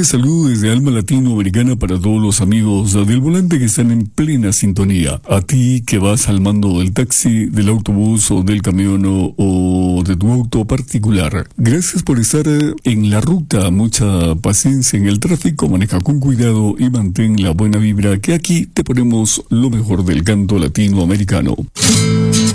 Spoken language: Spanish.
saludo desde Alma Latinoamericana para todos los amigos del volante que están en plena sintonía. A ti que vas al mando del taxi, del autobús o del camión o de tu auto particular. Gracias por estar en la ruta. Mucha paciencia en el tráfico, maneja con cuidado y mantén la buena vibra, que aquí te ponemos lo mejor del canto latinoamericano.